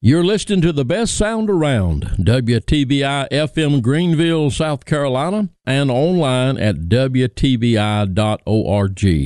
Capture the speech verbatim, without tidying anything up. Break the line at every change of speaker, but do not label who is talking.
You're listening to the best sound around, W T B I F M Greenville, South Carolina, and online at W T B I dot org.